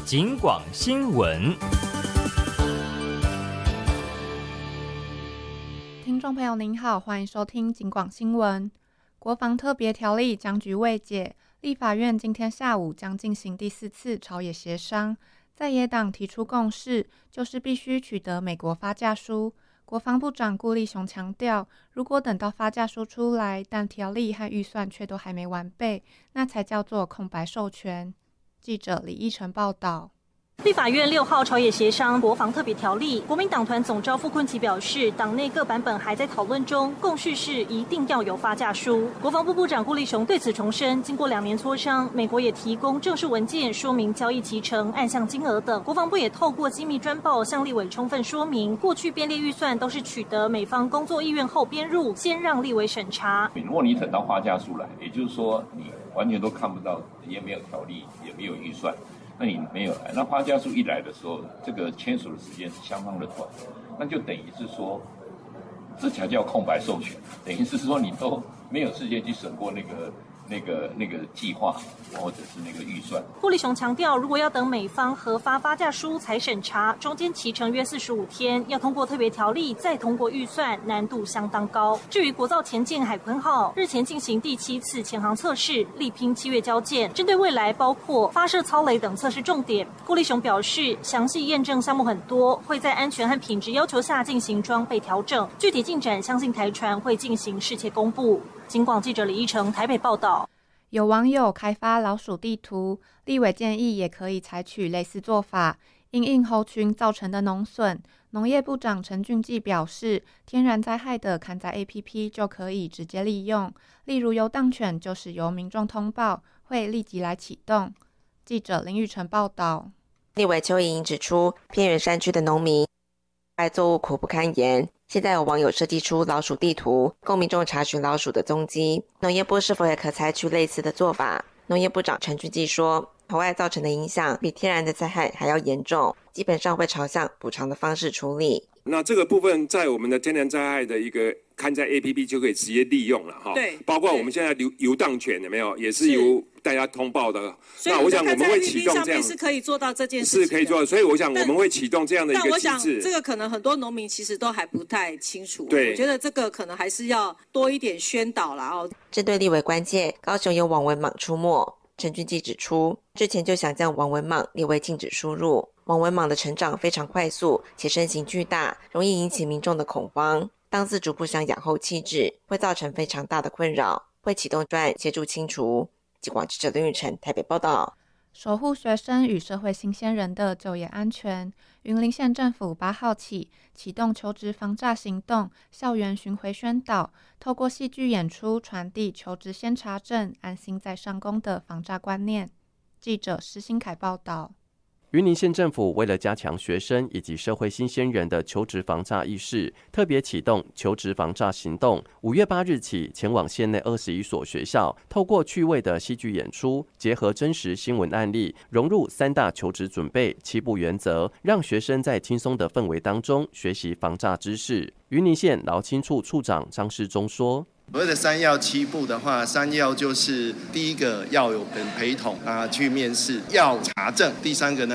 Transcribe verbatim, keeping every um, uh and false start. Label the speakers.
Speaker 1: 警广新闻。
Speaker 2: 听众朋友您好，欢迎收听警广新闻。国防特别条例僵局未解，立法院今天下午将进行第四次朝野协商。在野党提出共识，就是必须取得美国发价书。国防部长顾立雄强调，如果等到发价书出来，但条例和预算却都还没完备，那才叫做空白授权。记者李依晨报道。
Speaker 3: 立法院六号朝野协商国防特别条例，国民党团总召傅昆萁表示，党内各版本还在讨论中，共识是一定要有发价书。国防部部长顾立雄对此重申，经过两年磋商，美国也提供正式文件说明交易期程、案项金额等，国防部也透过机密专报向立委充分说明，过去编列预算都是取得美方工作意愿后编入，先让立委审查。
Speaker 4: 如果你等到发价书来，也就是说你完全都看不到，也没有条例，也没有预算。那你没有来，那发价书一来的时候，这个签署的时间是相当的短，那就等于是说，这才叫空白授权，等于是说你都没有时间去审过那个。那个那个计划或者是那个预算。
Speaker 3: 顾立雄强调，如果要等美方核发发价书才审查，中间期程约四十五天，要通过特别条例再通过预算，难度相当高。至于国造前舰海鲲号，日前进行第七次潜航测试，力拼七月交舰。针对未来包括发射操雷等测试重点，顾立雄表示，详细验证项目很多，会在安全和品质要求下进行装备调整。具体进展，相信台船会进行适切公布。警广记者李依晨台北报道。
Speaker 2: 有网友开发老鼠地图，立委建议也可以采取类似做法，因应猴群造成的农损。农业部长陈俊基表示，天然灾害的看灾 A P P 就可以直接利用，例如游荡犬就是由民众通报，会立即来启动。记者林玉成报道。
Speaker 5: 立委邱莹莹指出，偏远山区的农民爱作物苦不堪言，现在有网友设计出老鼠地图，供民众查询老鼠的踪迹。农业部是否也可采取类似的做法？农业部长陈俊基说，投爱造成的影响比天然的灾害还要严重，基本上会朝向补偿的方式处理。
Speaker 6: 那这个部分在我们的天然灾害的一个看灾 A P P 就可以直接利用了哈。对，包括我们现在游游荡犬有没有，也是由大家通报的。那我想我们会启动这样，
Speaker 7: 是可以做到这件事情，
Speaker 6: 是可以做到。所以我想我们会启动这样的一个机制。
Speaker 7: 但我想这个可能很多农民其实都还不太清楚。
Speaker 6: 对，
Speaker 7: 我觉得这个可能还是要多一点宣导啦哦。
Speaker 5: 针对立委关切，高雄有网文盲出没。陈俊基指出，之前就想将网文盲列为禁止输入，网文盲的成长非常快速，且身形巨大，容易引起民众的恐慌。当自主不想养后弃置，会造成非常大的困扰，会启动专案协助清除。警广记者林玉成台北报道。
Speaker 2: 守护学生与社会新鲜人的就业安全，云林县政府八号起启动求职防诈行动，校园巡回宣导，透过戏剧演出传递求职先查证、安心再上工的防诈观念。记者施新凯报道。
Speaker 8: 云林县政府为了加强学生以及社会新鲜人的求职防诈意识，特别启动求职防诈行动。五月八日起，前往县内二十一所学校，透过趣味的戏剧演出，结合真实新闻案例，融入三大求职准备七步原则，让学生在轻松的氛围当中学习防诈知识。云林县劳青处处长张世忠说，
Speaker 9: 所谓的三要七步的话，三要就是第一个要有人陪同啊去面试，要查证；第三个呢